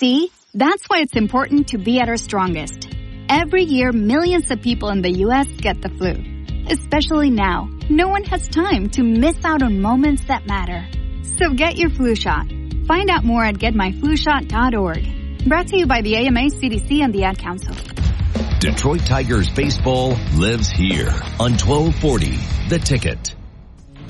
See? That's why it's important to be at our strongest. Every year, millions of people in the U.S. get the flu. Especially now, no one has time to miss out on moments that matter. So get your flu shot. Find out more at getmyflushot.org. Brought to you by the AMA, CDC, and the Ad Council. Detroit Tigers baseball lives here on 1240 The Ticket.